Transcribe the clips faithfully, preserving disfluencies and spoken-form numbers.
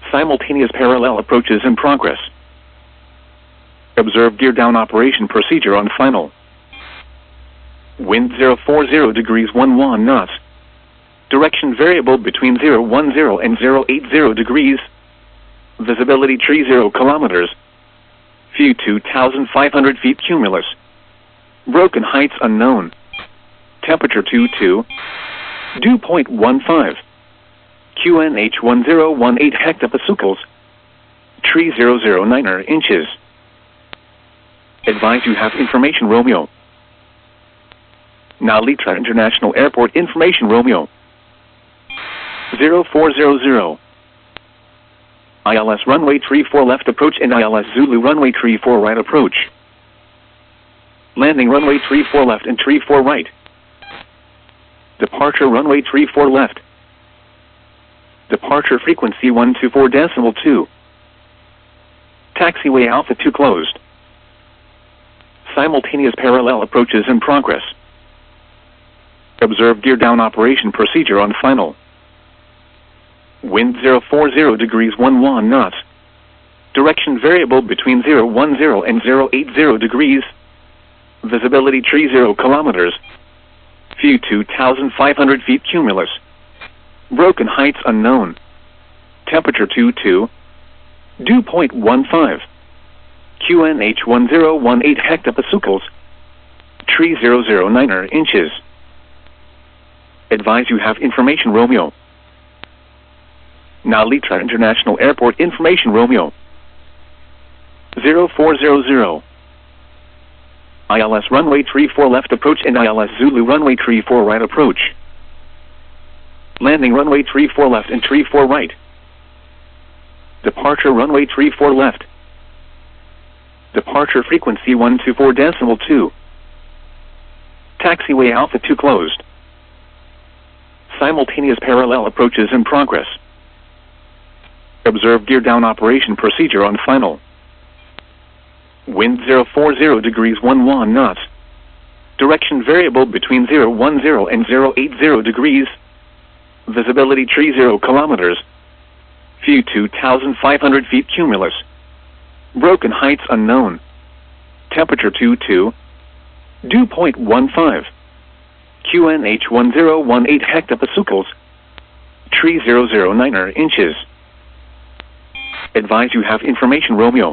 Simultaneous parallel approaches in progress. Observe gear down operation procedure on final. Wind zero four zero degrees one one knots. Direction variable between zero one zero and zero eight zero degrees. Visibility tree zero kilometers. View two thousand five hundred feet cumulus. Broken heights unknown. Temperature two two. Dew point one five. Q N H one zero one eight hectopascals. Tree zero zero nine inches. Advise you have information Romeo. Now Litra International Airport information Romeo. zero four zero zero. I L S runway tree four left approach and I L S Zulu runway tree four right approach. Landing runway tree four left and tree four right. Departure runway tree four left. Departure frequency one two four decimal two. Taxiway Alpha two closed. Simultaneous parallel approaches in progress. Observe gear down operation procedure on final. Wind zero four zero degrees one one knots. Direction variable between zero one zero and zero eight zero degrees. Visibility tree zero kilometers. View two thousand five hundred feet cumulus. Broken heights unknown. Temperature two two. Dew point one five. Q N H one zero one eight hectopascals. Tree zero zero nine inches. Advise you have information Romeo. Now Litra International Airport information Romeo. zero four zero zero. I L S runway tree four left approach and I L S Zulu runway tree four right approach. Landing runway tree four left and tree four right. Departure runway tree four left. Departure frequency one two four decimal two. Taxiway Alpha two closed. Simultaneous parallel approaches in progress. Observe gear down operation procedure on final. Wind zero four zero degrees one one knots. Direction variable between zero one zero and zero eight zero degrees. Visibility tree zero kilometers. View two thousand five hundred feet cumulus. Broken heights unknown. Temperature two two. Dew point one five. Q N H one zero one eight hectopascals. Tree zero zero nine inches. Advise you have information Romeo.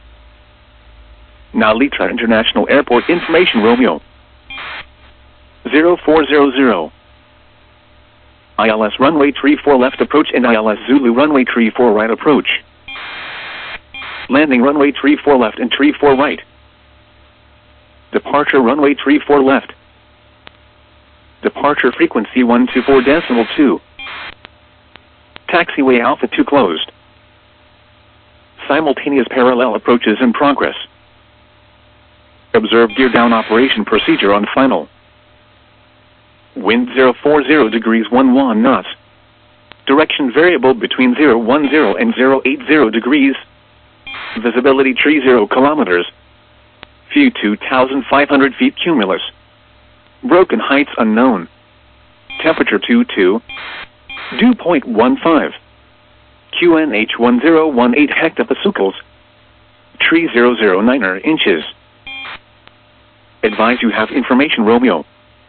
Now Litra International Airport information Romeo. zero four zero zero. I L S runway tree four left approach and I L S Zulu runway tree four right approach. Landing runway tree four left and tree four right. Departure runway tree four left. Departure frequency one two four decimal two. Taxiway Alpha two closed. Simultaneous parallel approaches in progress. Observe gear down operation procedure on final. Wind zero four zero degrees one one knots. Direction variable between zero one zero and zero eight zero degrees. Visibility tree zero kilometers. View two thousand five hundred feet cumulus. Broken heights unknown. Temperature two two. Dew point one five. Q N H one zero one eight hectopascals. Tree zero zero nine inches. Advise you have information Romeo.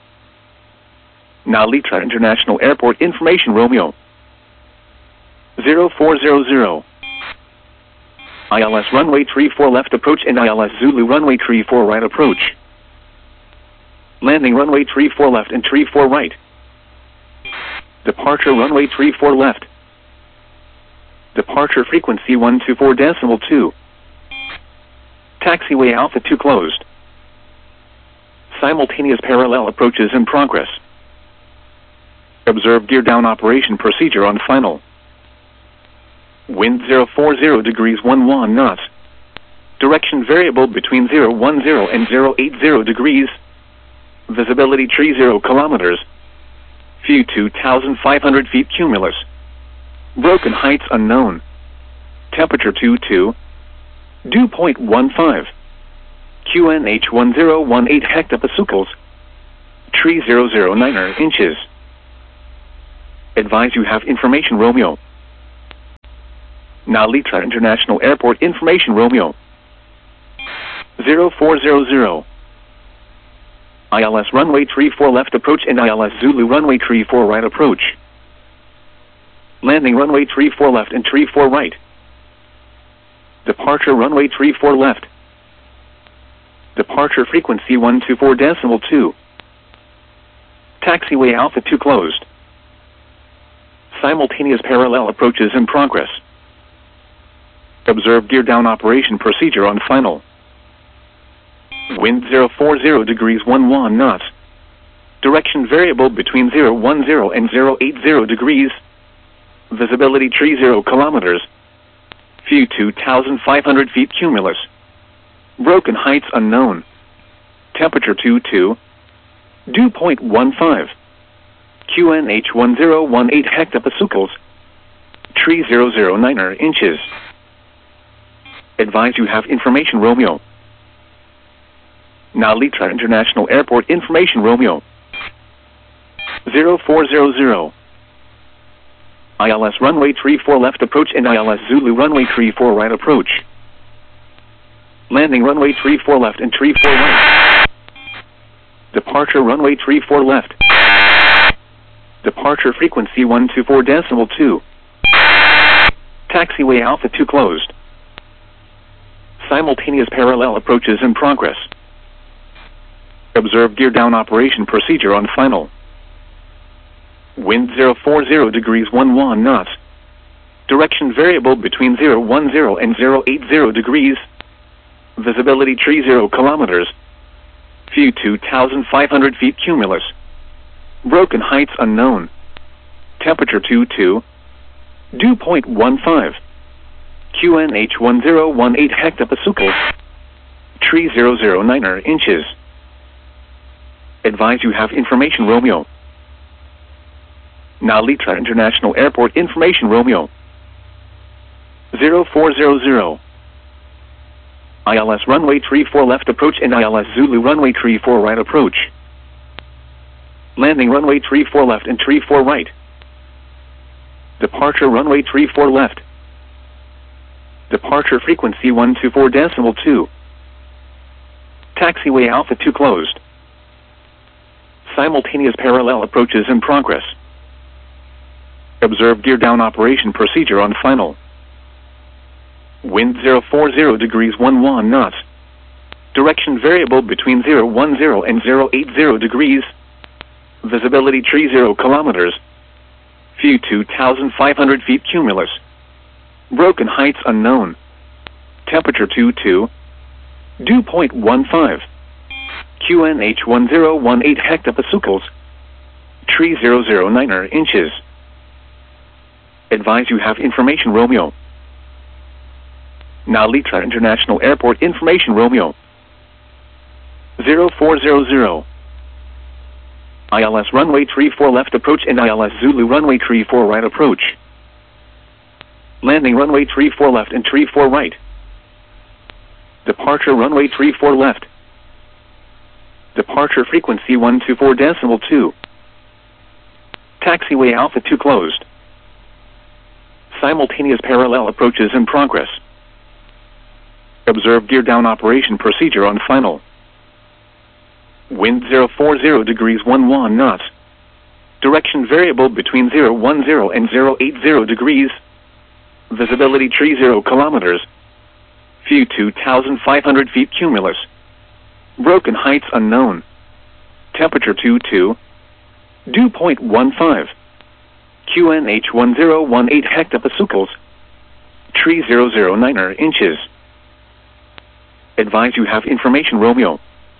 Now Litra International Airport information Romeo. zero four zero zero. I L S runway tree four left approach and I L S Zulu runway tree four right approach. Landing runway tree four left and tree four right. Departure runway tree four left. Departure frequency one two four decimal two. Taxiway Alpha two closed. Simultaneous parallel approaches in progress. Observe gear down operation procedure on final. Wind zero four zero degrees one one knots. Direction variable between zero one zero and zero eight zero degrees. Visibility tree zero kilometers. View two thousand five hundred feet cumulus. Broken heights unknown. Temperature two two. Dew point one five. Q N H one zero one eight hectopascals. Tree zero zero nine inches. Advise you have information Romeo. Now Litra International Airport information Romeo. zero four zero zero. I L S runway three four left approach and I L S Zulu runway three four right approach. Landing runway three four left and three four right. Departure runway three four left. Departure frequency one two four decimal two. Taxiway Alpha two closed. Simultaneous parallel approaches in progress. Observe gear down operation procedure on final. Wind zero four zero degrees one one knots. Direction variable between zero one zero and zero eight zero degrees. Visibility three zero kilometers. View two thousand five hundred feet cumulus. Broken heights unknown. Temperature two two. Dew point one five. Q N H one zero one eight hectopascals. three thousand nine inches. Advise you have information Romeo. Now Litra International Airport information Romeo. zero four zero zero. I L S runway three four left approach and I L S Zulu runway three four right approach. Landing runway three four left and three four right. Departure runway three four left. Departure frequency one two four decimal two. Taxiway Alpha two closed. Simultaneous parallel approaches in progress. Observe gear down operation procedure on final. Wind zero four zero degrees one one knots. Direction variable between zero one zero and zero eight zero degrees. Visibility three zero kilometers. View two thousand five hundred feet cumulus. Broken heights unknown. Temperature two two. Dew point one five. Q N H one zero one eight hectopascals. three thousand nine inches. Advise you have information Romeo. Now Litra International Airport information Romeo. zero four zero zero. I L S runway three four left approach and I L S Zulu runway three four right approach. Landing runway three four left and three four right. Departure runway three four left. Departure frequency one two four decimal two. Taxiway Alpha two closed. Simultaneous parallel approaches in progress. Observe gear down operation procedure on final. Wind zero four zero degrees one one knots. Direction variable between zero one zero and zero eight zero degrees. Visibility three zero kilometers. View two thousand five hundred feet cumulus. Broken heights unknown. Temperature two two. Dew point one five. Q N H one zero one eight hectopascals. three thousand nine inches. Advise you have information Romeo. Now Litra International Airport information Romeo. zero four zero zero. I L S runway three four left approach and I L S Zulu runway three four right approach. Landing runway three four left and three four right. Departure runway three four left. Departure frequency one two four decimal two. Taxiway Alpha two closed. Simultaneous parallel approaches in progress. Observe gear down operation procedure on final. Wind zero four zero degrees one one knots. Direction variable between zero one zero and zero eight zero degrees. Visibility three zero kilometers. View two thousand five hundred feet cumulus. Broken heights unknown. Temperature two two. Dew point one five. Q N H one zero one eight hectopascals. three thousand nine inches. Advise you have information Romeo.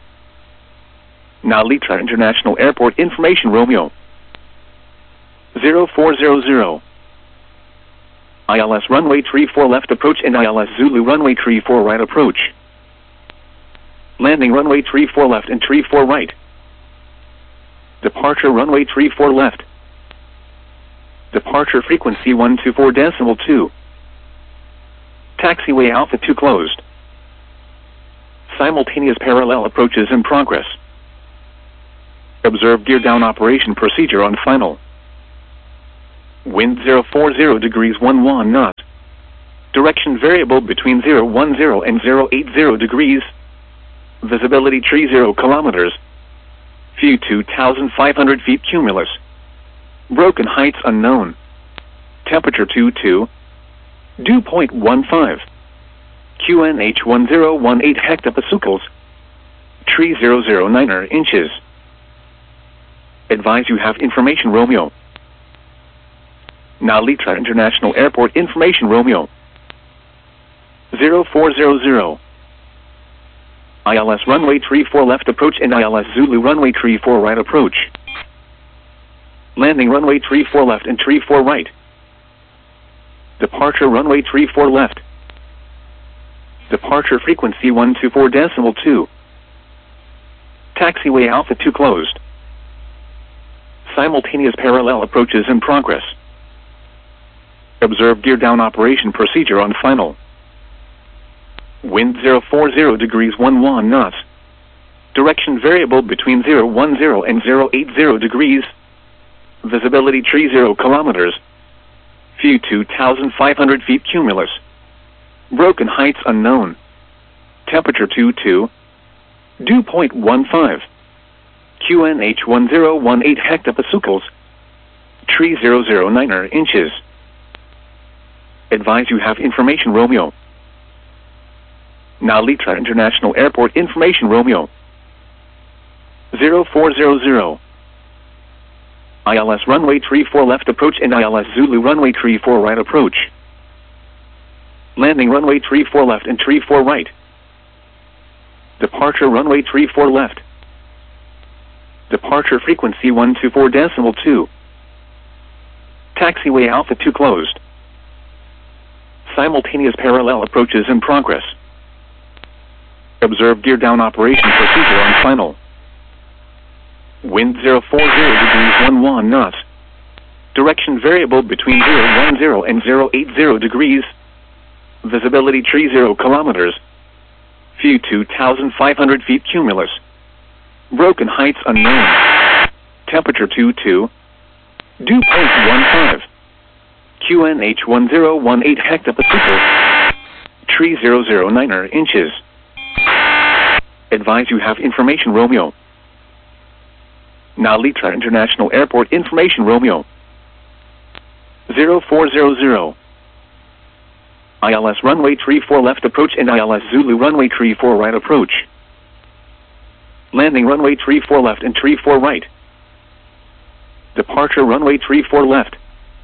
Now Litra International Airport information Romeo. zero four zero zero. I L S runway three four left approach and I L S Zulu runway three four right approach. Landing runway three four left and three four right. Departure runway three four left. Departure frequency one two four decimal two. Taxiway Alpha two closed. Simultaneous parallel approaches in progress. Observe gear down operation procedure on final. Wind zero four zero degrees one one knots. Direction variable between zero one zero and zero eight zero degrees. Visibility tree zero kilometers. View two thousand five hundred feet cumulus. Broken heights unknown. Temperature two two. Dew point one five. Q N H one zero one eight hectopascals. Tree zero zero nine inches. Advise you have information Romeo. Now Litra International Airport information Romeo. zero four zero zero. I L S runway three four left approach and I L S Zulu runway three four right approach. Landing runway three four left and three four right. Departure runway three four left. Departure frequency one two four decimal two. Taxiway Alpha two closed. Simultaneous parallel approaches in progress. Observe gear down operation procedure on final. Wind zero four zero degrees one one knots. Direction variable between zero one zero and zero eight zero degrees. Visibility tree zero kilometers. View two thousand five hundred feet cumulus. Broken heights unknown. Temperature two two. Dew point one five. Q N H one zero one eight hectopascals. Tree zero zero nine inches. Advise you have information Romeo. Now Litra International Airport information Romeo. zero four zero zero. I L S runway three four left approach and I L S Zulu runway three four right approach. Landing runway three four left and three four right. Departure runway three four left. Departure frequency one two four decimal two. Taxiway Alpha two closed. Simultaneous parallel approaches in progress. Observe gear down operation procedure on final. Wind zero four zero degrees one one knots. Direction variable between zero one zero and zero eight zero degrees. Visibility tree zero kilometers. View two thousand five hundred feet cumulus. Broken heights unknown. Temperature two two. Dew point one five. Q N H one zero one eight hectopascals. Tree zero zero nine inches. Advise you have information Romeo. Now Litra International Airport information Romeo. zero four zero zero. I L S runway three four left approach and I L S Zulu runway three four right approach. Landing runway three four left and three four right. Departure runway three four left.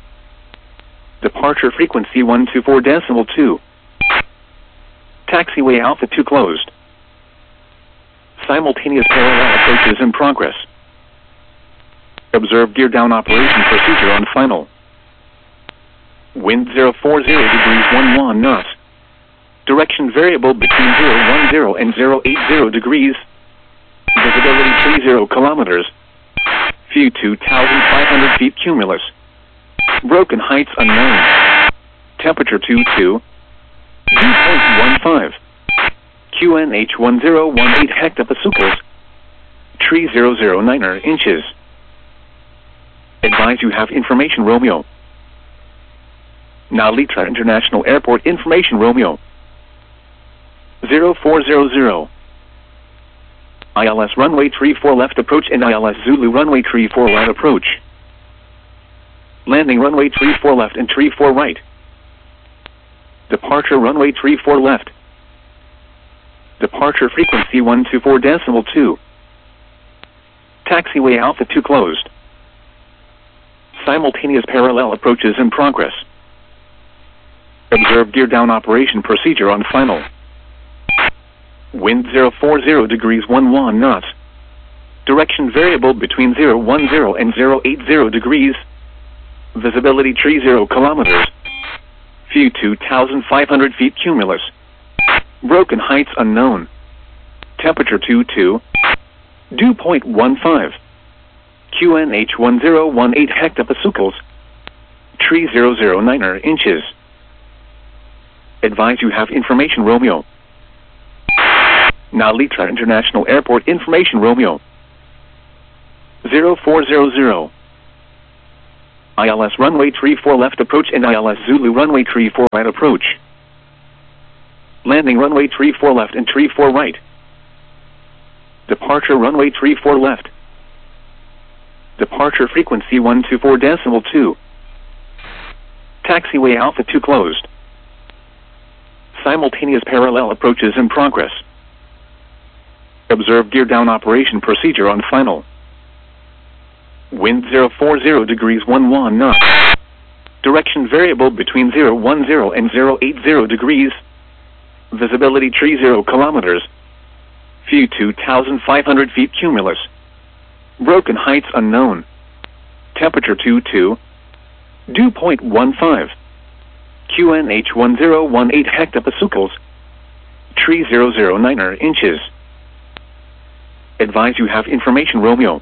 Departure frequency one two four decimal two. Taxiway Alpha two closed. Simultaneous parallel approaches in progress. Observe gear down operation procedure on final. Wind zero four zero degrees one one knots. Direction variable between zero one zero and zero eight zero degrees. Visibility three zero kilometers. View two thousand five hundred feet cumulus. Broken heights unknown. Temperature two two. Dew point one five. Q N H one zero one eight hectopascals. Tree zero zero nine inches. Advise you have information Romeo. Now Litra International Airport information Romeo. zero four zero zero. I L S runway three four left approach and I L S Zulu runway three four right approach. Landing runway three four left and three four right. Departure runway three four left. Departure frequency one two four decimal two. Taxiway Alpha two closed. Simultaneous parallel approaches in progress. Observe gear down operation procedure on final. Wind zero four zero degrees one one knots. Direction variable between zero one zero and zero eight zero degrees. Visibility tree zero kilometers. View two thousand five hundred feet cumulus. Broken heights unknown. Temperature two two. Dew point one five. Q N H one zero one eight hectopascals. Tree zero zero nine inches. Advise you have information Romeo. Now Litra International Airport information Romeo. zero four zero zero. I L S runway three four left approach and I L S Zulu runway three four right approach. Landing runway tree four left and tree four right. Departure runway tree four left. Departure frequency one two four decimal two. Taxiway Alpha two closed. Simultaneous parallel approaches in progress. Observe gear down operation procedure on final. Wind zero four zero degrees one one knots. Direction variable between zero one zero and zero eight zero degrees. Visibility tree zero kilometers. View two thousand five hundred feet cumulus. Broken heights unknown. Temperature two two. Dew point one five. Q N H one zero one eight hectopascals. Tree zero zero nine inches. Advise you have information Romeo.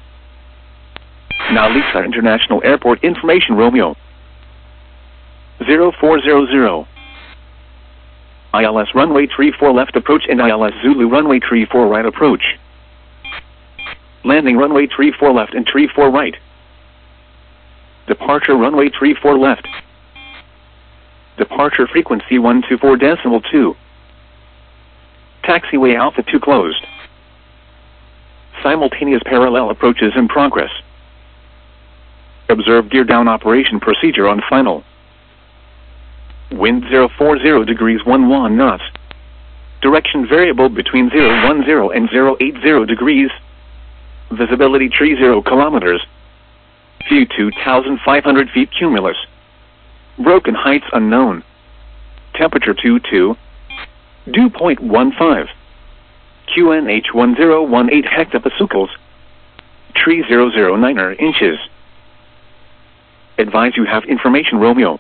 Now Lisa International Airport information Romeo. zero four zero zero. I L S runway tree four left approach and I L S Zulu runway tree four right approach. Landing runway tree four left and tree four right. Departure runway tree four left. Departure frequency one two four decimal two. Taxiway Alpha two closed. Simultaneous parallel approaches in progress. Observe gear down operation procedure on final. Wind zero four zero degrees one one knots. Direction variable between zero one zero and zero eight zero degrees. Visibility tree zero kilometers. View two thousand five hundred feet cumulus. Broken heights unknown. Temperature two two. Dew point one five. Q N H one zero one eight hectopascals. Tree zero zero nine inches. Advise you have information Romeo.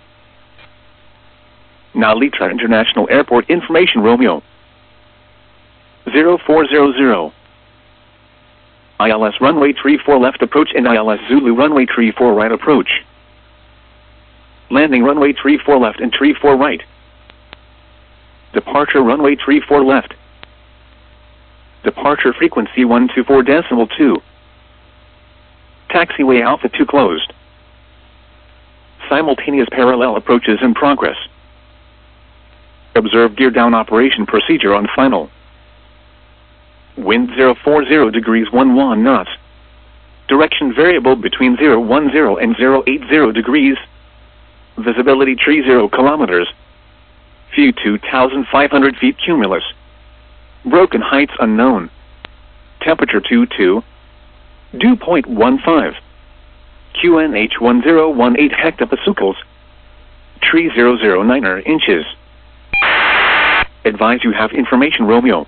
Now Litra International Airport information Romeo. zero four zero zero. I L S runway tree four left approach and I L S Zulu runway tree four right approach. Landing runway tree four left and tree four right. Departure runway tree four left. Departure frequency one two four decimal two. Taxiway Alpha two closed. Simultaneous parallel approaches in progress. Observe gear down operation procedure on final. Wind zero four zero degrees one one knots. Direction variable between zero one zero and zero eight zero degrees. Visibility tree zero kilometers. View two thousand five hundred feet cumulus. Broken heights unknown. Temperature two two. Dew point one five. Q N H one zero one eight hectopascals. Tree zero zero nine inches. Advise you have information Romeo.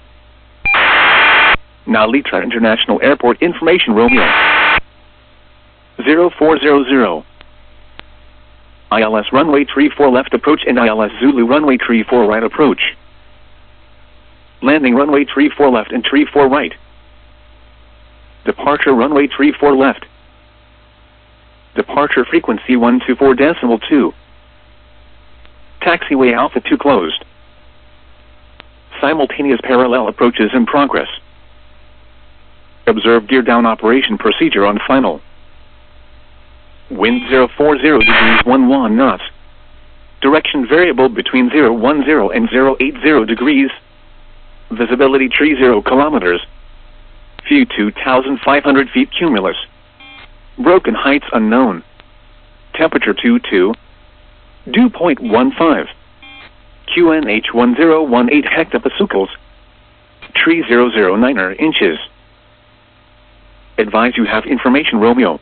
Now Litra International Airport information Romeo. zero four zero zero. I L S runway tree four left approach and I L S Zulu runway tree four right approach. Landing runway tree four left and tree four right. Departure runway tree four left. Departure frequency one two four decimal two. Taxiway Alpha two closed. Simultaneous parallel approaches in progress. Observe gear down operation procedure on final. Wind zero four zero degrees one one knots. Direction variable between zero one zero and zero eight zero degrees. Visibility tree zero kilometers. View, two thousand five hundred feet cumulus. Broken heights unknown. Temperature two two. Dew point one five. Q N H one zero one eight hectopascals. Tree zero zero nine inches. Advise you have information Romeo.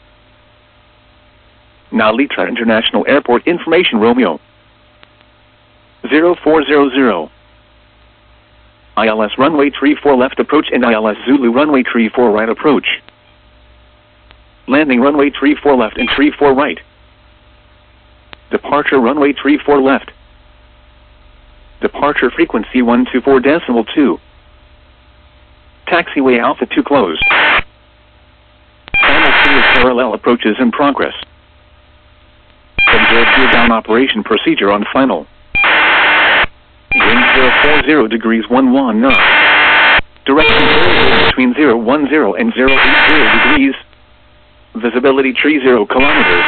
Now Litra International Airport information Romeo. zero four zero zero. I L S runway tree four left approach and I L S Zulu runway tree four right approach. Landing runway tree four left and tree four right. Departure runway tree four left. Departure frequency one two four decimal two. Taxiway Alpha two closed. Simultaneous parallel approaches in progress. Observe gear down operation procedure on final. Wind zero four zero degrees one one knots. Direction variable between zero one zero and zero eight zero degrees. Visibility tree zero kilometers.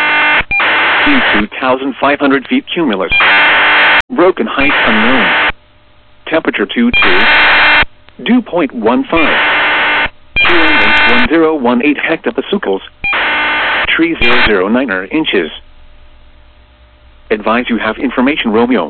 View two thousand five hundred feet cumulus. Broken heights unknown. Temperature two two. Dew point one five. Q N H one zero one eight hectopascals. Tree zero zero nine inches. Advise you have information Romeo.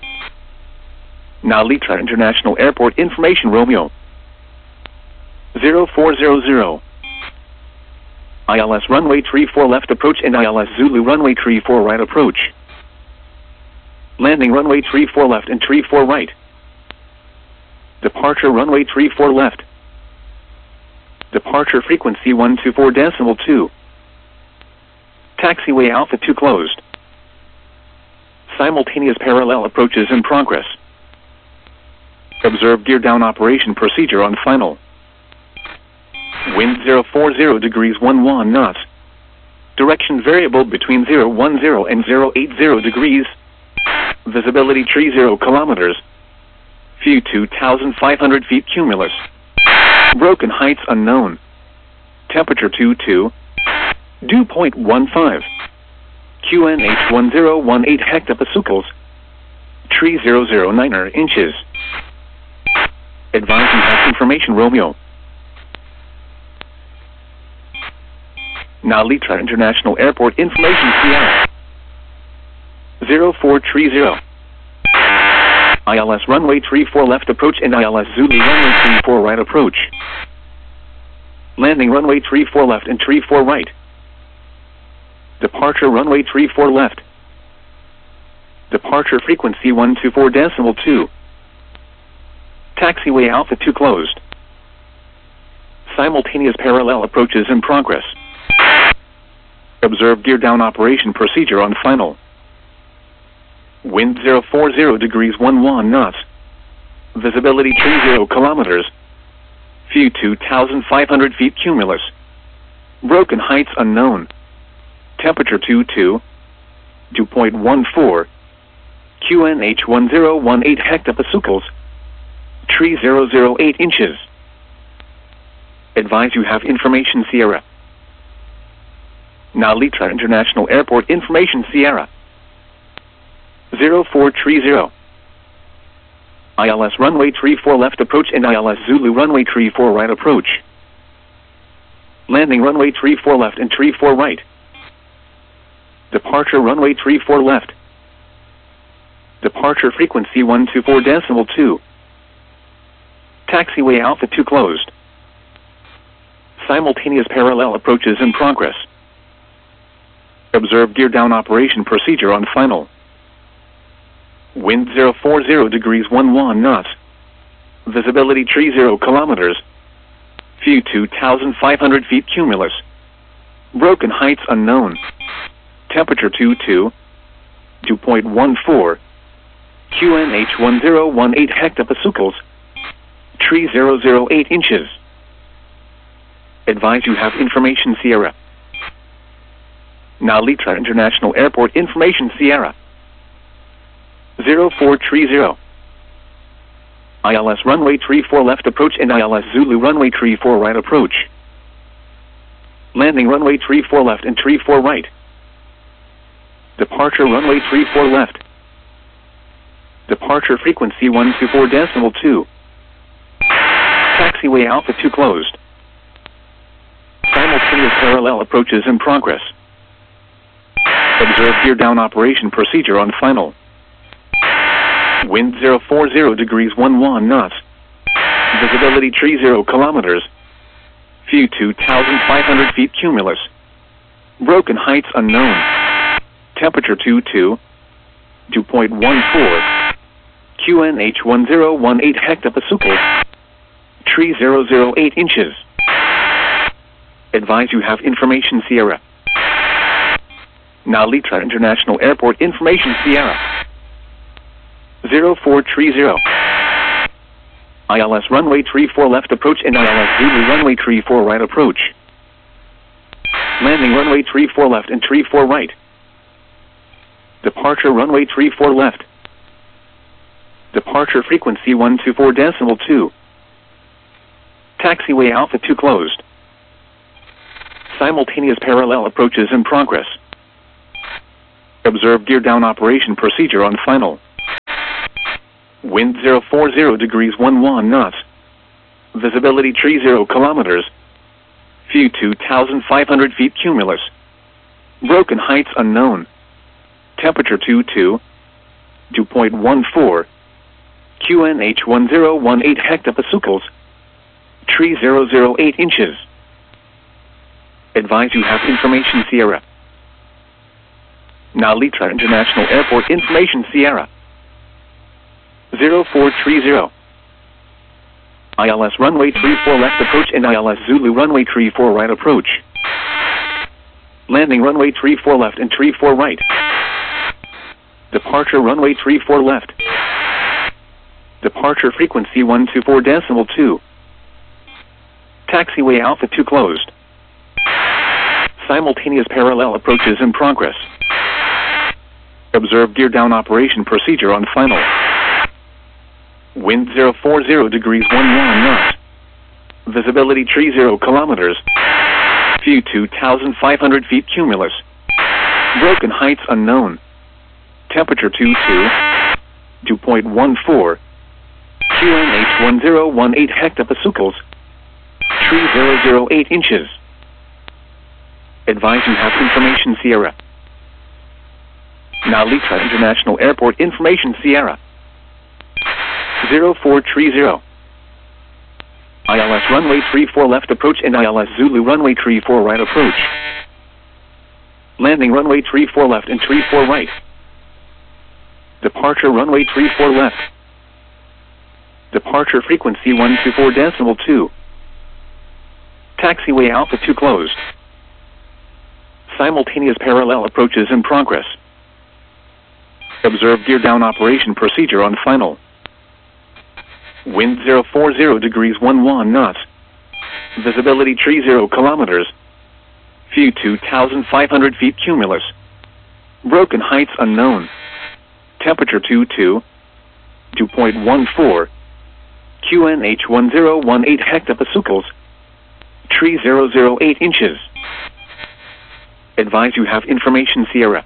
Now Litra International Airport information Romeo. zero four zero zero. I L S runway three four left approach and I L S Zulu runway three four right approach. Landing runway three four left and three four right. Departure runway three four left. Departure frequency one two four decimal two. Taxiway Alpha two closed. Simultaneous parallel approaches in progress. Observe gear down operation procedure on final. Wind zero four zero degrees one one knots. Direction variable between zero one zero and zero eight zero degrees. Visibility three zero kilometers. View two thousand five hundred feet cumulus. Broken heights unknown. Temperature two two. Dew point one five. Q N H one zero one eight hectopascals. Tree zero zero nine inches. Advise you have information Romeo. Now Litra International Airport information Sierra. zero four three zero. I L S runway three four left approach and I L S Zulu runway three four right approach. Landing runway three four left and three four right. Departure runway three four left. Departure frequency one two four decimal two. Taxiway Alpha two closed. Simultaneous parallel approaches in progress. Observe gear down operation procedure on final. Wind zero four zero degrees one one knots. Visibility three zero kilometers. View two thousand five hundred feet cumulus. Broken heights unknown. Temperature two two. Dew point one four. Q N H one zero one eight hectopascals. Tree zero zero eight inches. Advise you have information Sierra. Now Litra International Airport information Sierra. zero four three zero. I L S runway three four left approach and I L S Zulu runway three four right approach. Landing runway three four left and three four right. Departure runway three four left. Departure frequency one two four decimal two. Taxiway Alpha two closed. Simultaneous parallel approaches in progress. Observe gear down operation procedure on final. Wind zero four zero degrees one one knots. Visibility three zero kilometers. View two thousand five hundred feet cumulus. Broken heights unknown. Temperature two two. Dew point one four. Q N H one zero one eight hectopascals. Tree zero zero eight inches. Advise you have information Sierra. Now Litra International Airport information Sierra. zero four three zero. I L S runway three four left approach and I L S Zulu runway three four right approach. Landing runway three four left and three four right. Departure runway three four left. Departure frequency one two four decimal two. Taxiway Alpha two closed. Simultaneous parallel approaches in progress. Observe gear down operation procedure on final. Wind zero four zero degrees one one knots. Visibility three zero kilometers. View two thousand five hundred feet cumulus. Broken heights unknown. Temperature two two. Dew point one four. Q N H one zero one eight hectopascals. Tree zero zero eight inches. Advise you have information Sierra. Now Litra International Airport information Sierra. zero four three zero. I L S runway three four left approach and I L S Zulu runway three four right approach. Landing runway three four left and three four right. Departure runway three four left. Departure frequency one two four decimal two. Taxiway Alpha two closed. Simultaneous parallel approaches in progress. Observe gear down operation procedure on final. Wind zero four zero degrees one one knots. Visibility tree zero kilometers. View two thousand five hundred feet cumulus. Broken heights unknown. Temperature two two. Dew point one four. Q N H one zero one eight hectopascals. Tree zero zero eight inches. Advise you have information Sierra. Now Litra International Airport information Sierra. zero four three zero. I L S runway three four left approach and I L S Zulu runway three four right approach. Landing runway three four left and three four right. Departure runway three four left. Departure frequency one two four decimal two. Taxiway Alpha two closed. Simultaneous parallel approaches in progress. Observe gear down operation procedure on final. Wind zero four zero degrees one one knots. Visibility tree zero kilometers. View two thousand five hundred feet cumulus. Broken heights unknown. Temperature two two. Dew point one four. Q N H one zero one eight hectopascals. Tree zero zero eight inches. Advise you have information Sierra. Now Litra International Airport information Sierra. zero four three zero. I L S runway three four left approach and I L S Zulu runway three four right approach. Landing runway three four left and three four right. Departure runway three four left. Departure frequency one two four decimal two. Taxiway Alpha two closed. Simultaneous parallel approaches in progress. Observe gear down operation procedure on final. Wind zero four zero degrees one one knots. Visibility tree zero kilometers. View two thousand five hundred feet cumulus. Broken heights unknown. Temperature two two. Dew point one four. Q N H one zero one eight hectopascals. Tree zero zero eight inches. Advise you have information Sierra.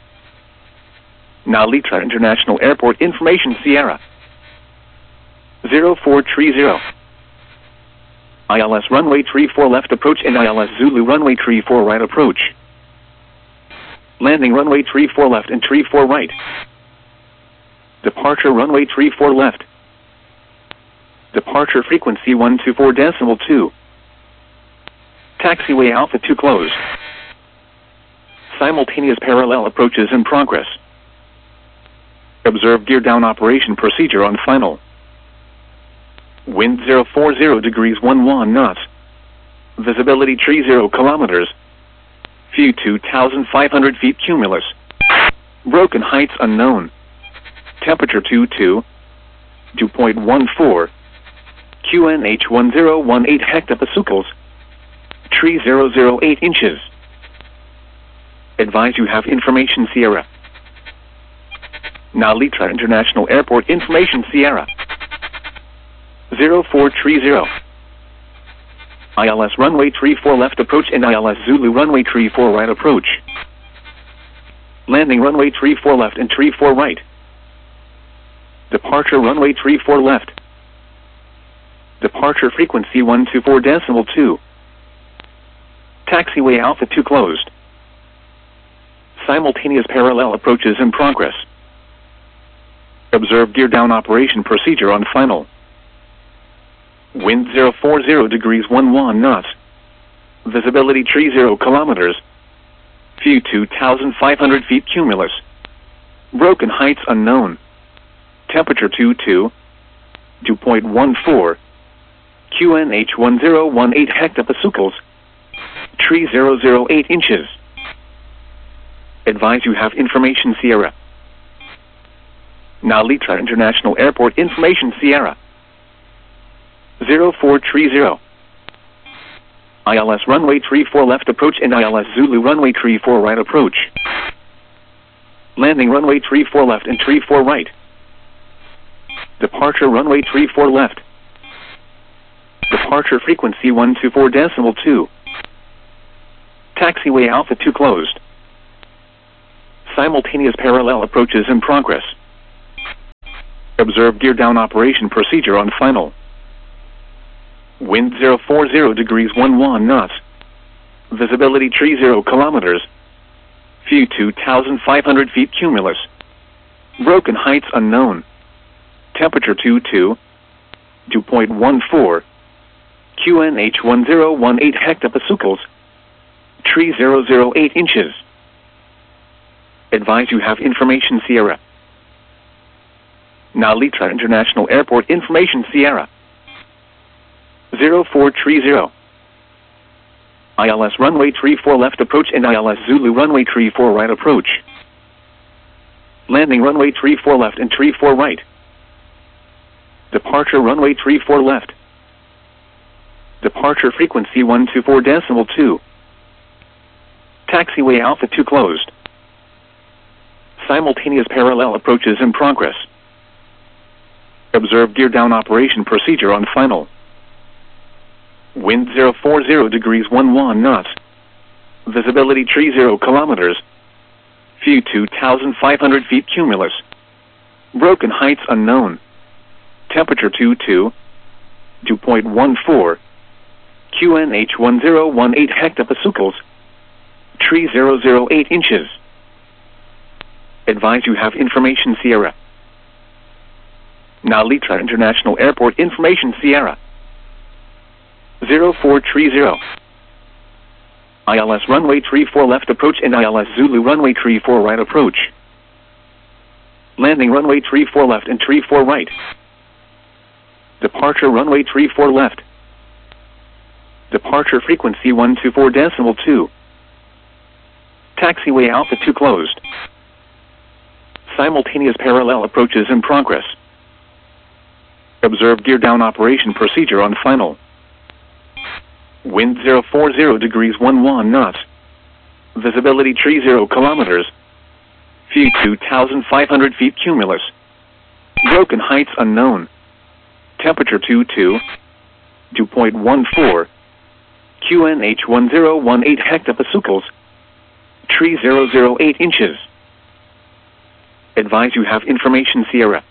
Now Litra International Airport information Sierra. zero four three zero. I L S runway three four left approach and I L S Zulu runway three four right approach. Landing runway three four left and three four right. Departure runway three four left. Departure frequency one two four decimal two. Taxiway Alpha two closed. Simultaneous parallel approaches in progress. Observe gear down operation procedure on final. Wind zero four zero degrees one one knots. Visibility tree zero kilometers. View two thousand five hundred feet cumulus. Broken heights unknown. Temperature two two. Dew point one four. Q N H one zero one eight hectopascals. Tree zero zero eight inches. Advise you have information Sierra. Now Litra International Airport information Sierra. zero four three zero. I L S runway three four left approach and I L S Zulu runway three four right approach. Landing runway three four left and three four right. Departure runway three four left. Departure frequency one two four decimal two. Taxiway Alpha two closed. Simultaneous parallel approaches in progress. Observe gear down operation procedure on final. Wind zero four zero degrees one one knots. Visibility tree zero kilometers. View two thousand five hundred feet cumulus. Broken heights unknown. Temperature two two. Dew point one four. Q N H one zero one eight hectopascals. Tree zero zero eight inches. Advise you have information Sierra. Now Litra International Airport information Sierra. zero four three zero. I L S runway three four left approach and I L S Zulu runway three four right approach. Landing runway three four left and three four right. Departure runway three four left. Departure frequency one two four decimal two. Taxiway Alpha two closed. Simultaneous parallel approaches in progress. Observe gear down operation procedure on final. Wind zero four zero degrees one one knots. Visibility tree zero kilometers. View two thousand five hundred feet cumulus. Broken heights unknown. Temperature two two. two point one four. Q N H one zero one eight hectopascals. Tree zero zero eight inches. Advise you have information Sierra. Nalitra International Airport information Sierra. zero four three zero. I L S runway three four left approach and I L S Zulu runway three four right approach. Landing runway three four left and three four right. Departure runway three four left. Departure frequency one two four decimal two. Taxiway Alpha two closed. Simultaneous parallel approaches in progress. Observe gear down operation procedure on final. Wind zero four zero degrees one one knots. Visibility tree zero kilometers. View two thousand five hundred feet cumulus. Broken heights unknown. Temperature two two. two point one four. Q N H one zero one eight hectopascals. Tree zero zero eight inches. Advise you have information Sierra. Nalitra International Airport information Sierra. zero four three zero. I L S runway three four left approach and I L S Zulu runway three four right approach. Landing runway three four left and three four right. Departure runway three four left. Departure frequency one two four decimal two. Taxiway Alpha two closed. Simultaneous parallel approaches in progress. Observe gear down operation procedure on final. Wind zero four zero degrees one one knots. Visibility tree zero kilometers. View two thousand five hundred feet cumulus. Broken heights unknown. Temperature two two. two point one four. Q N H one zero one eight hectopascals. Tree zero zero eight inches. Advise you have information Sierra.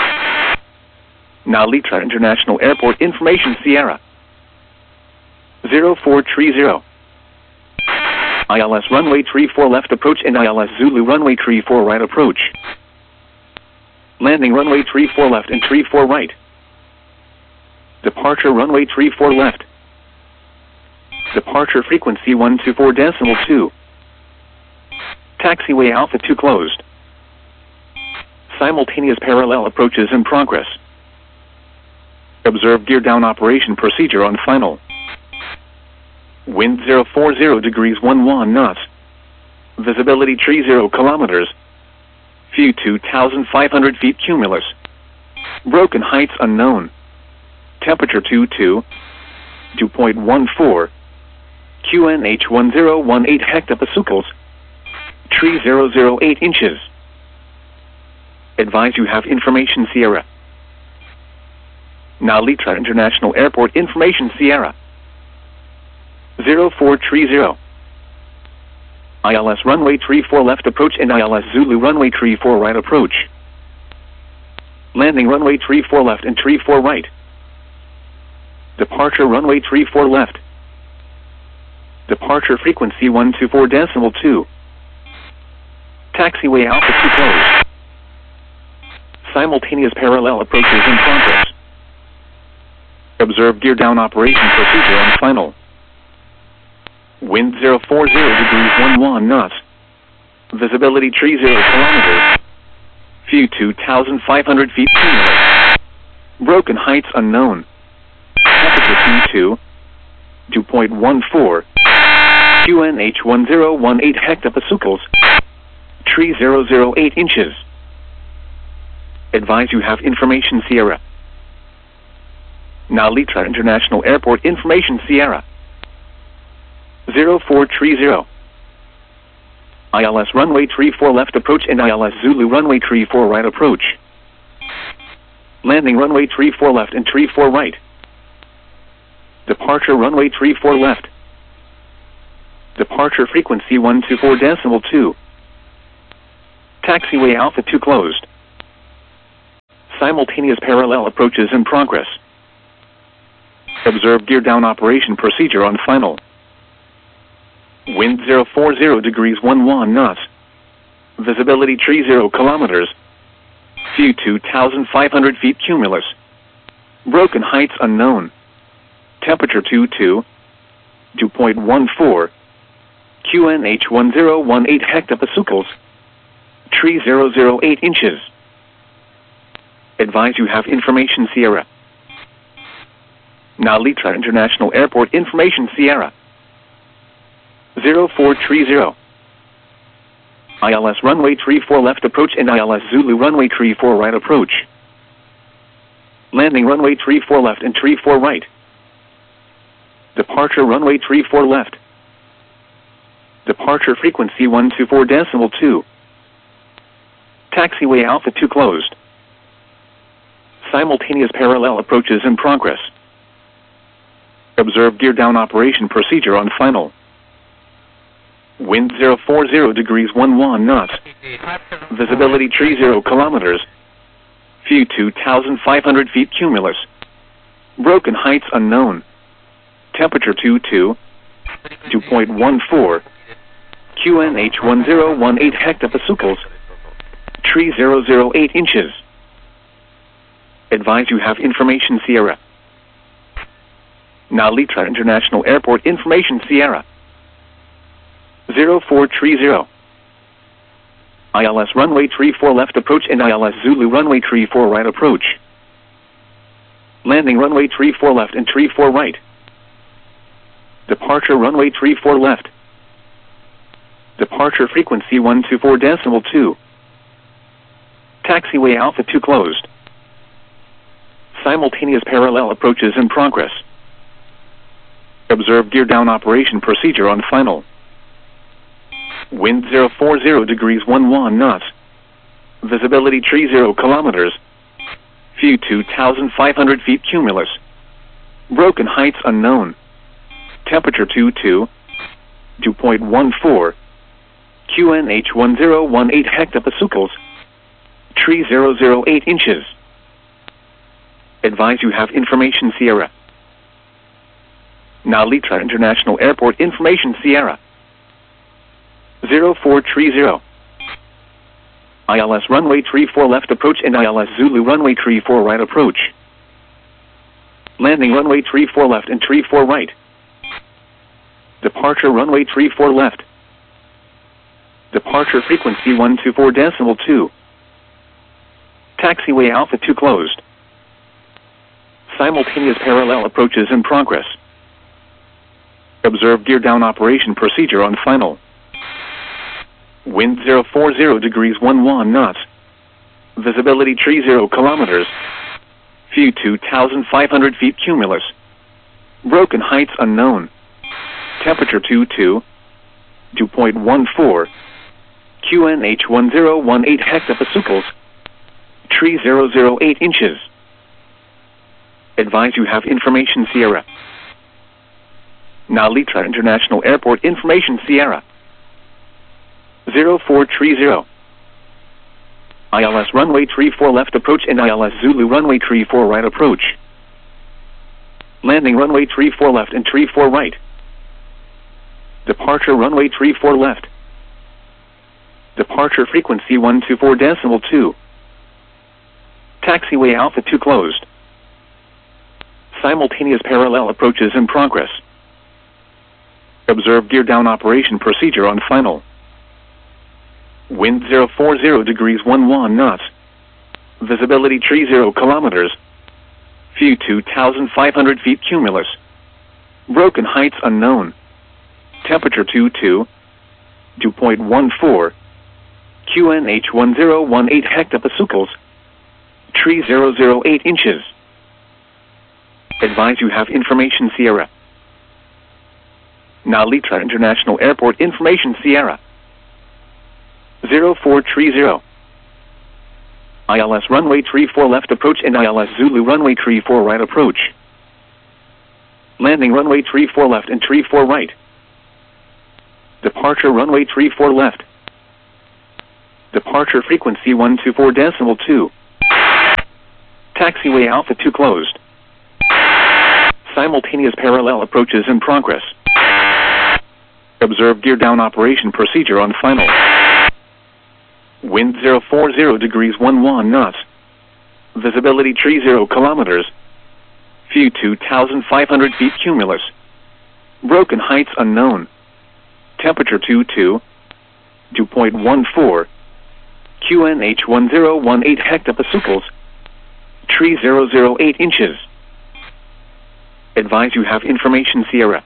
Nalitra International Airport information Sierra. zero four three zero. I L S runway three four left approach and I L S Zulu runway three four right approach. Landing runway three four left and three four right. Departure runway three four left. Departure frequency one two four decimal two. Taxiway Alpha two closed. Simultaneous parallel approaches in progress. Observe gear down operation procedure on final. Wind zero four zero degrees one one knots. Visibility tree zero kilometers. View two thousand five hundred feet cumulus. Broken heights unknown. Temperature two two. two point one four. Q N H one zero one eight hectopascals. Tree zero zero eight inches. Advise you have information Sierra. Nalitra International Airport information Sierra. zero four three zero. I L S runway three four left approach and I L S Zulu runway three four right approach. Landing runway three four left and three four right. Departure runway three four left. Departure frequency one two four decimal two. Taxiway Alpha two closed. Simultaneous parallel approaches in progress. Observe gear down operation procedure on final. Wind zero four zero degrees one one knots. Visibility tree zero kilometers. View two thousand five hundred feet cumulus. Broken heights unknown. Temperature two two. two point one four. Q N H one zero one eight hectopascals. Tree zero zero eight inches. Advise you have information Sierra. Nalitra International Airport information Sierra. zero four three zero. I L S runway three four left approach and I L S Zulu runway three four right approach. Landing runway three four left and three four right. Departure runway three four left. Departure frequency one two four decimal two. Taxiway Alpha two closed. Simultaneous parallel approaches in progress. Observe gear down operation procedure on final. Wind zero four zero degrees one one knots. Visibility tree zero kilometers. View two thousand five hundred feet cumulus. Broken heights unknown. Temperature two two. dew point one four. Q N H one zero one eight hectopascals. Tree zero zero eight inches. Advise you have information Sierra. Now Litra International Airport information Sierra. zero four three zero. I L S runway three four left approach and I L S Zulu runway three four right approach. Landing runway three four left and three four right. Departure runway three four left. Departure frequency one two four decimal two. Taxiway Alpha two closed. Simultaneous parallel approaches in progress. Observe gear down operation procedure on final. Wind zero four zero degrees one one knots. Visibility tree zero kilometers. View two thousand five hundred feet cumulus. Broken heights unknown. Temperature two two. dew point one four. Q N H one zero one eight hectopascals. Tree zero zero eight inches. Advise you have information Sierra. Now Litra International Airport information Sierra. zero four three zero. I L S runway three four left approach and I L S Zulu runway three four right approach. Landing runway three four left and three four right. Departure runway three four left. Departure frequency one two four decimal two. Taxiway Alpha two closed. Simultaneous parallel approaches in progress. Observe gear down operation procedure on final. Wind zero four zero degrees one one knots. Visibility tree zero kilometers. View two thousand five hundred feet cumulus. Broken heights unknown. Temperature two two. dew point one four. Q N H one zero one eight hectopascals. Tree zero zero eight inches. Advise you have information Sierra. Now Litra International Airport information Sierra. zero four three zero. I L S runway three four left approach and I L S Zulu runway three four right approach. Landing runway three four left and three four right. Departure runway three four left. Departure frequency one two four decimal two. Taxiway Alpha two closed. Simultaneous parallel approaches in progress. Observe gear down operation procedure on final. Wind zero four zero degrees one one knots. Visibility tree zero kilometers. View two thousand five hundred feet cumulus. Broken heights unknown. Temperature two two. dew point one four. Q N H one zero one eight hectopascals. Tree zero zero eight inches. Advise you have information Sierra. Now Litra International Airport information Sierra. zero four three zero. I L S runway three four left approach and I L S Zulu runway three four right approach. Landing runway three four left and three four right. Departure runway three four left. Departure frequency one two four decimal two. Taxiway Alpha two closed. Simultaneous parallel approaches in progress. Observe gear down operation procedure on final. Wind zero four zero degrees one one knots. Visibility tree zero kilometers. View two thousand five hundred feet cumulus. Broken heights unknown. Temperature two two. dew point one four. Q N H one zero one eight hectopascals. Tree zero zero eight inches. Advise you have information Sierra. Now Litra International Airport information Sierra. zero four three zero. I L S runway three four left approach and I L S Zulu runway three four right approach. Landing runway three four left and three four right. Departure runway three four left. Departure frequency one two four decimal two. Taxiway Alpha two closed. Simultaneous parallel approaches in progress. Observe gear down operation procedure on final. Wind zero four zero degrees one one knots. Visibility tree zero kilometers. View two thousand five hundred feet cumulus. Broken heights unknown. Temperature two two. Dew point one four. Q N H one zero one eight hectopascals. Tree zero zero eight inches. Advise you have information Sierra.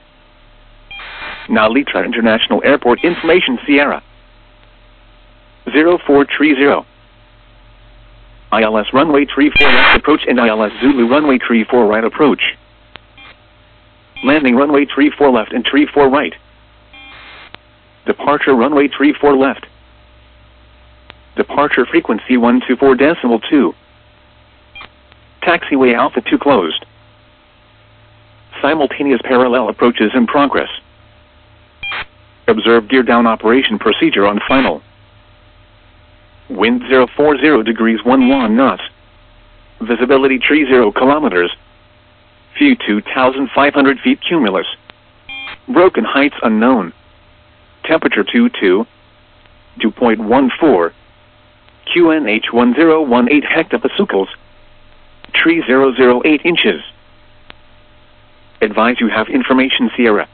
Now Litra International Airport information Sierra. zero four three zero. I L S runway three four left approach and I L S Zulu runway three four right approach. Landing runway three four left and three four right. Departure runway three four left. Departure frequency one two four decimal two. Taxiway Alpha two closed. Simultaneous parallel approaches in progress. Observe gear down operation procedure on final. Wind zero four zero degrees one one knots. Visibility tree zero kilometers. View two thousand five hundred feet cumulus. Broken heights unknown. Temperature two two. Dew point one four. Q N H one zero one eight hectopascals. Tree zero zero eight inches. Advise you have information Sierra.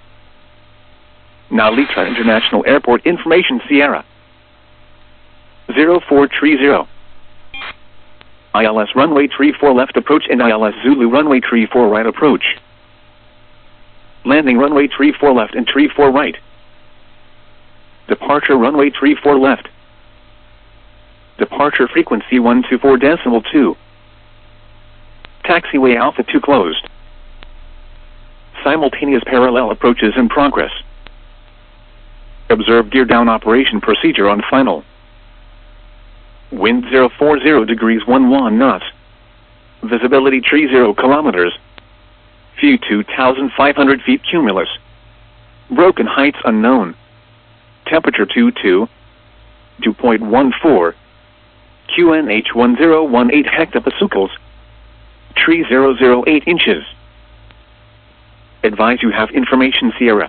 Now Litra International Airport information Sierra. zero four three zero. I L S runway three four left approach and I L S Zulu runway three four right approach. Landing runway three four left and three four right. Departure runway three four left. Departure frequency one two four decimal two. Taxiway Alpha two closed. Simultaneous parallel approaches in progress. Observe gear down operation procedure on final. Wind zero four zero degrees one one knots. Visibility tree zero kilometers. View two thousand five hundred feet cumulus. Broken heights unknown. Temperature two two. Dew point one four. Q N H one zero one eight hectopascals. Tree zero zero eight inches. Advise you have information Sierra.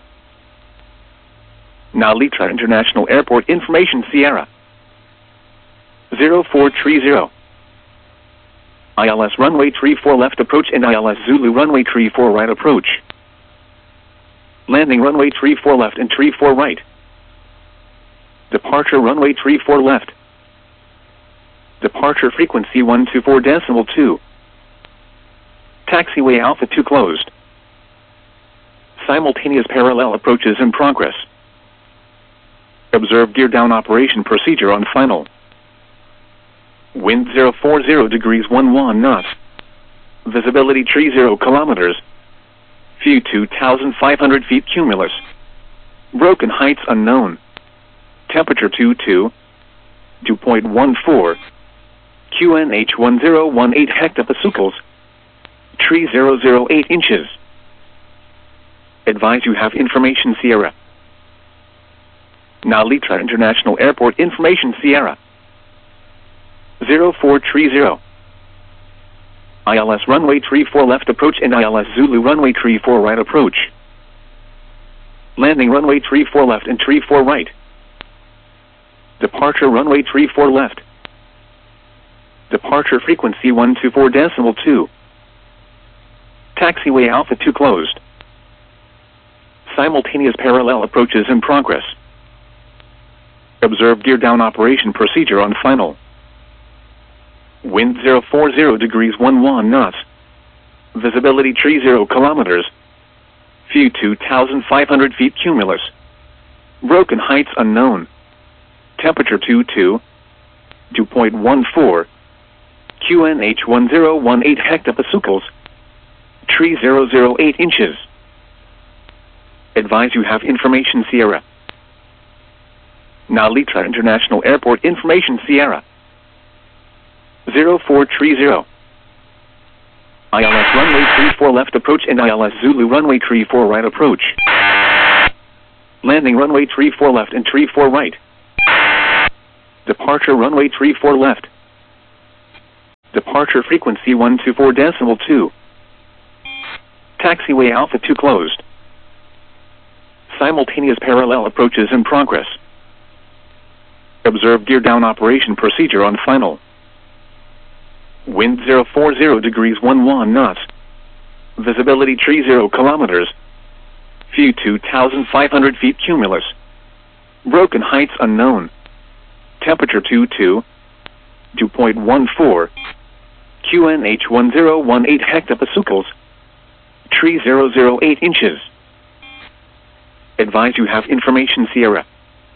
Now Litra International Airport information Sierra. zero four three zero. I L S runway three four left approach and I L S Zulu runway three four right approach. Landing runway three four left and three four right. Departure runway three four left. Departure frequency one two four decimal two. Taxiway Alpha two closed. Simultaneous parallel approaches in progress. Observe gear down operation procedure on final. Wind zero four zero degrees one one knots. Visibility tree zero kilometers. View two thousand five hundred feet cumulus. Broken heights unknown. Temperature two two. Dew point one four. Q N H one zero one eight hectopascals. Tree zero zero eight inches. Advise you have information Sierra. Now Litra International Airport information Sierra. zero four three zero. I L S runway three four left approach and I L S Zulu runway three four right approach. Landing runway three four left and three four right. Departure runway three four left. Departure frequency one two four decimal two. Taxiway Alpha two closed. Simultaneous parallel approaches in progress. Observe gear down operation procedure on final. Wind zero four zero degrees one one knots. Visibility tree zero kilometers. View two thousand five hundred feet cumulus. Broken heights unknown. Temperature two two. Dew point one four. Q N H one zero one eight hectopascals. Tree zero zero eight inches. Advise you have information Sierra. Now Litra International Airport information Sierra. zero four three zero. I L S runway three four left approach and I L S Zulu runway three four right approach. Landing runway three four left and three four right. Departure runway three four left. Departure frequency one two four decimal two. Taxiway Alpha two closed. Simultaneous parallel approaches in progress. Observe gear down operation procedure on final. Wind zero four zero degrees one one knots. Visibility tree zero kilometers. View two thousand five hundred feet cumulus. Broken heights unknown. Temperature two two. two point one four. Q N H one zero one eight hectopascals. Tree zero zero eight inches. Advise you have information Sierra.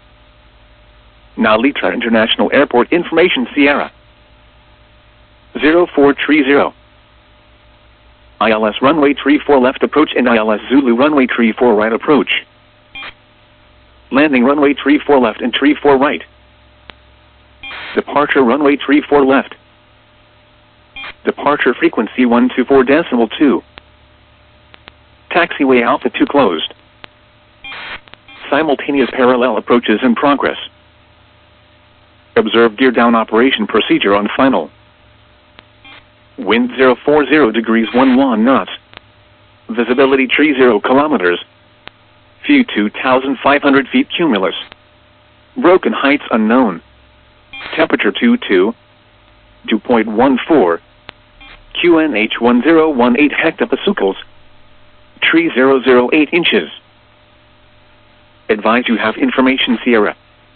Nalitra International Airport information Sierra. zero four three zero. I L S runway three four left approach and I L S Zulu runway three four right approach. Landing runway three four left and three four right. Departure runway three four left. Departure frequency one two four decimal two. Taxiway Alpha two closed. Simultaneous parallel approaches in progress. Observe gear down operation procedure on final. Wind zero four zero degrees one one knots. Visibility tree zero kilometers. View two thousand five hundred feet cumulus. Broken heights unknown. Temperature two two. two point one four. Q N H one zero one eight hectopascals. Tree zero zero eight inches. Advise you have information Sierra.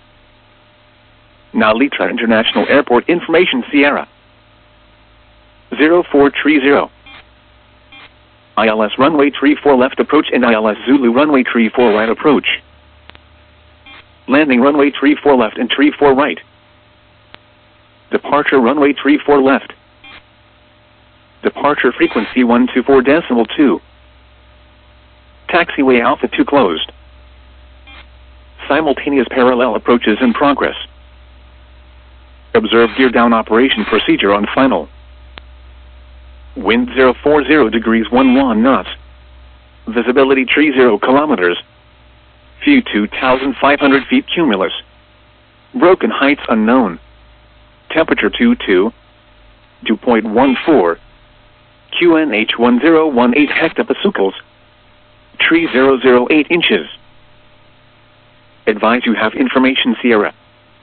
Nalitra International Airport information Sierra. zero four three zero. I L S runway three four left approach and I L S Zulu runway three four right approach. Landing runway three four left and three four right. Departure runway three four left. Departure frequency one two four decimal two. Taxiway Alpha two closed. Simultaneous parallel approaches in progress. Observe gear down operation procedure on final. Wind zero four zero degrees one one knots. Visibility tree zero kilometers. View two thousand five hundred feet cumulus. Broken heights unknown. Temperature two two. two point one four. Q N H one zero one eight hectopascals. Tree zero zero eight inches. Advise you have information Sierra.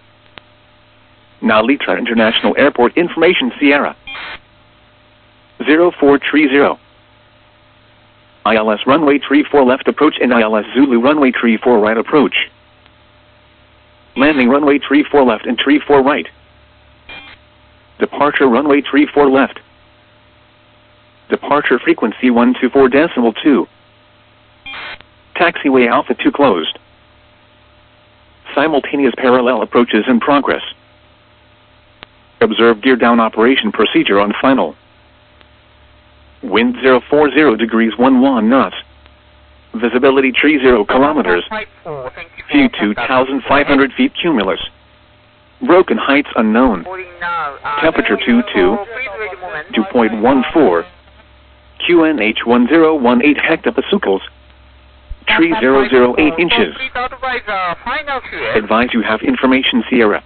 Nalitra International Airport information Sierra. zero four three zero. I L S runway three four left approach and I L S Zulu runway three four right approach. Landing runway three four left and three four right. Departure runway three four left. Departure frequency one two four decimal two. Taxiway Alpha two closed. Simultaneous parallel approaches in progress. Observe gear down operation procedure on final. Wind zero four zero degrees one one knots. Visibility tree zero kilometers. View two thousand five hundred feet cumulus. Broken heights unknown. Temperature two two. two point one four. Q N H one zero one eight hectopascals. Tree zero zero eight inches. Advise you have information Sierra.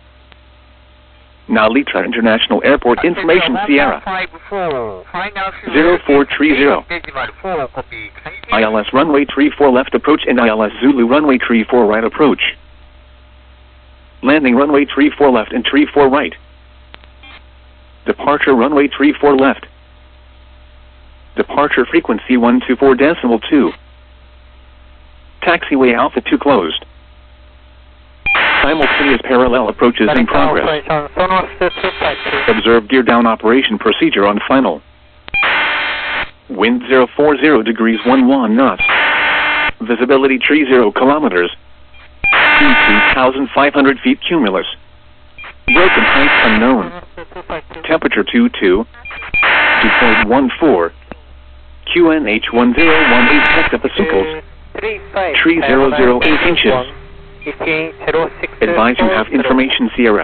Nalitra International Airport information Sierra. zero four three zero. I L S runway three four left approach and I L S Zulu runway three four right approach. Landing runway three four left and three four right. Departure runway three four left. Departure frequency one two four decimal two. Taxiway Alpha two closed. Simultaneous parallel approaches in progress. Observe gear down operation procedure on final. Wind zero four zero degrees one one knots. Visibility tree zero kilometers. View two thousand five hundred feet cumulus. Broken heights unknown. Temperature two two. two point one four. Q N H one zero one eight hectopascals. Tree zero zero eight inches. Advise you have information Sierra.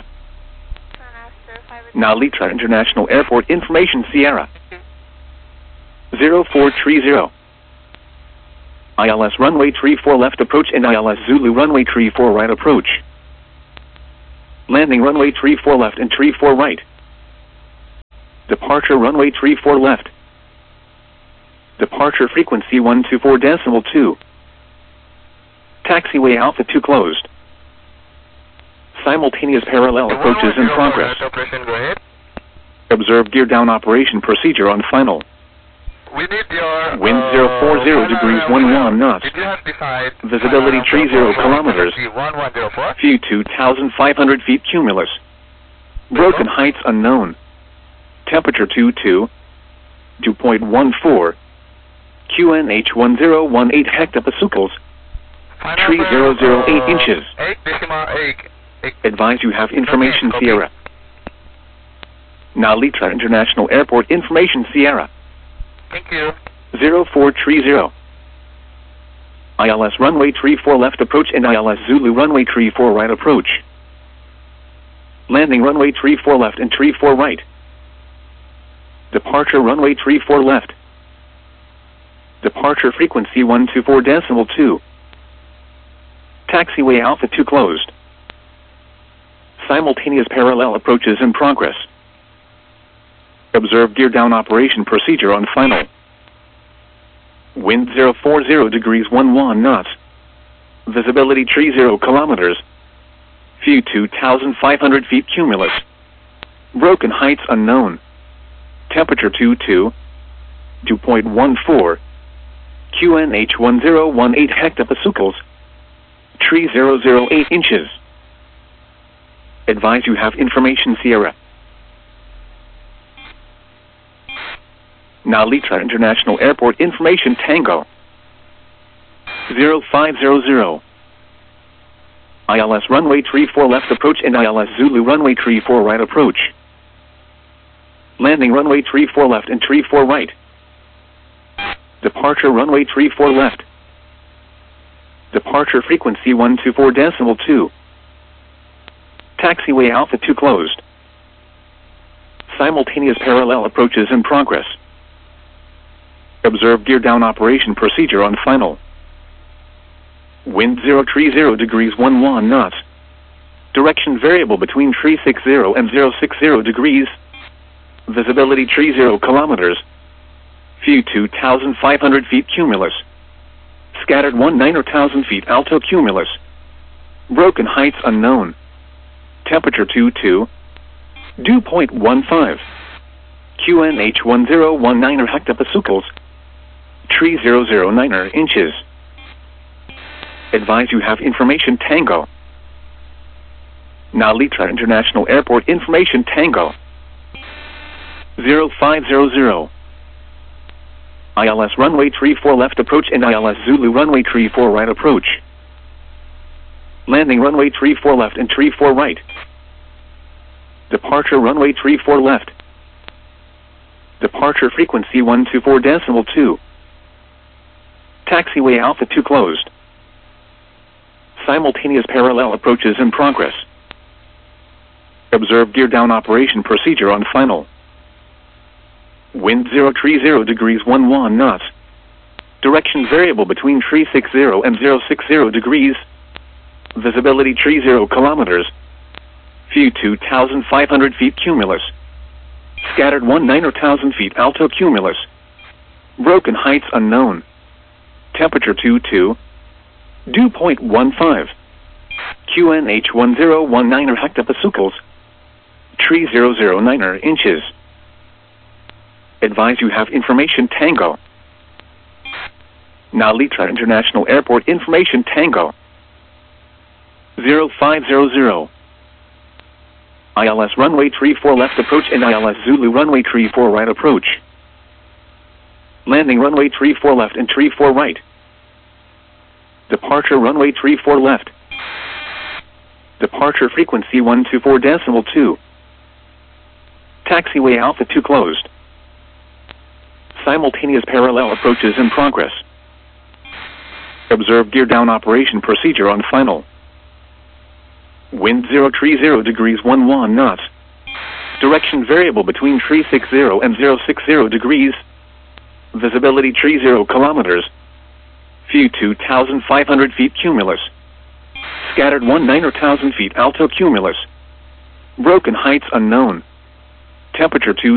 Nalitra International Airport information Sierra. zero four three zero. I L S runway three four left approach and I L S Zulu runway three four right approach. Landing runway three four left and three four right. Departure runway three four left. Departure frequency one two four decimal two. Taxiway Alpha two closed. Simultaneous parallel approaches in progress. Operation, go ahead. Observe gear down operation procedure on final. We need your Wind uh, zero four zero degrees one one knots. Did you have decided Visibility three zero kilometers. one one zero four? View two thousand five hundred feet cumulus. Broken heights unknown. Temperature two two. Dew point one four. Q N H one zero one eight hectopascals. three zero zero eight inches. eight decimal eight. Advise you have information Copy. Sierra. Nalitra International Airport information Sierra. Thank you. zero four three zero. I L S runway three four left approach and I L S Zulu runway three four right approach. Landing runway three four left and three four right. Departure runway three four left. Departure frequency one two four decimal two. Taxiway Alpha two closed. Simultaneous parallel approaches in progress. Observe gear down operation procedure on final. Wind zero four zero degrees one one knots. Visibility three zero kilometers. View two thousand five hundred feet cumulus. Broken heights unknown. Temperature two two. Dew point one four. Q N H one zero one eight hectopascals. three zero zero eight inches. Advise you have information Sierra. Nalitra International Airport information Tango. zero five zero zero. I L S runway three four left approach and I L S Zulu runway three four right approach. Landing runway three four left and three four right. Departure runway three four left. Departure frequency one two four decimal two. Taxiway Alpha two closed. Simultaneous parallel approaches in progress. Observe gear down operation procedure on final. Wind zero three zero degrees one one knots. Direction variable between three six zero and zero six zero degrees. Visibility three zero kilometers. View two thousand five hundred feet cumulus. Scattered one nine thousand feet alto cumulus. Broken heights unknown. Temperature two two. Dew point one five. Q N H one zero one nine hectopascals. three zero zero nine inches. Advise you have information Tango. Nalitra International Airport information Tango. zero five zero zero. I L S runway three four left approach and I L S Zulu runway three four right approach. Landing runway three four left and three four right. Departure runway three four left. Departure frequency one two four decimal two. Taxiway Alpha two closed. Simultaneous parallel approaches in progress. Observe gear down operation procedure on final. Wind zero three zero degrees one one knots. Direction variable between three six zero and zero six zero degrees. Visibility three zero kilometers. View two thousand five hundred feet cumulus. Scattered one nine thousand feet alto cumulus. Broken heights unknown. Temperature two two. Dew point one five. Q N H one zero one nine hectopascals. three zero zero nine inches. Advise you have information Tango. Nalitra International Airport information Tango. zero five zero zero. I L S runway three four left approach and I L S Zulu runway three four right approach. Landing runway three four left and three four right. Departure runway three four left. Departure frequency one two four decimal two. Taxiway Alpha two closed. Simultaneous parallel approaches in progress. Observe gear down operation procedure on final. Wind zero three zero degrees one one knots. Direction variable between three six zero and zero six zero degrees. Visibility three zero kilometers. View two thousand five hundred feet cumulus. Scattered one nine thousand feet alto cumulus. Broken heights unknown. Temperature two